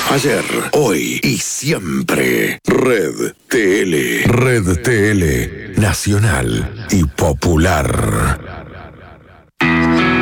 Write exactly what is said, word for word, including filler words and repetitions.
Ayer, hoy y siempre. Red T L. Red T L. Nacional y popular.